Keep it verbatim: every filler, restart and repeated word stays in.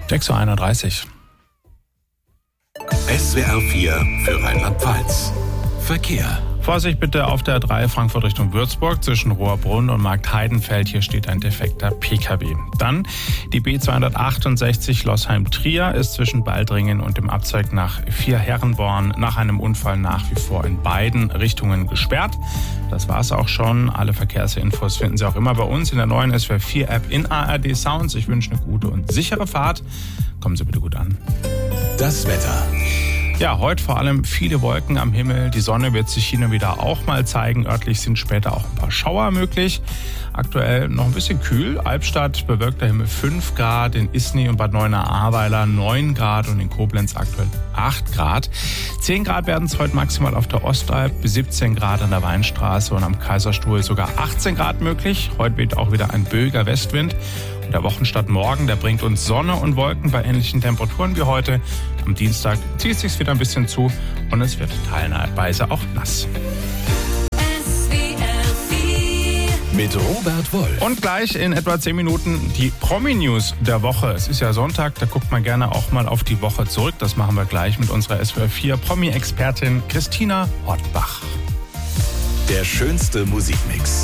sechs Uhr einunddreißig. S W R vier für Rheinland-Pfalz. Verkehr. Vorsicht bitte auf der drei Frankfurt Richtung Würzburg zwischen Rohrbrunn und Marktheidenfeld. Hier steht ein defekter P K W. Dann die B zweihundertachtundsechzig Loßheim-Trier ist zwischen Baldringen und dem Abzweig nach Vierherrenborn nach einem Unfall nach wie vor in beiden Richtungen gesperrt. Das war's auch schon. Alle Verkehrsinfos finden Sie auch immer bei uns in der neuen S W R vier App in A R D Sounds. Ich wünsche eine gute und sichere Fahrt. Kommen Sie bitte gut an. Das Wetter. Ja, heute vor allem viele Wolken am Himmel. Die Sonne wird sich hin und wieder auch mal zeigen. Örtlich sind später auch ein paar Schauer möglich. Aktuell noch ein bisschen kühl. Albstadt bewölkter Himmel fünf Grad, in Isny und Bad Neuenahr-Ahrweiler neun Grad und in Koblenz aktuell acht Grad. zehn Grad werden es heute maximal auf der Ostalb, bis siebzehn Grad an der Weinstraße und am Kaiserstuhl sogar achtzehn Grad möglich. Heute weht auch wieder ein böiger Westwind. Der Wochenstart morgen, der bringt uns Sonne und Wolken bei ähnlichen Temperaturen wie heute. Am Dienstag zieht es sich wieder ein bisschen zu und es wird teilweise auch nass. Mit Robert Wolf. Und gleich in etwa zehn Minuten die Promi-News der Woche. Es ist ja Sonntag, da guckt man gerne auch mal auf die Woche zurück. Das machen wir gleich mit unserer S W R vier Promi-Expertin Christina Hortbach. Der schönste Musikmix.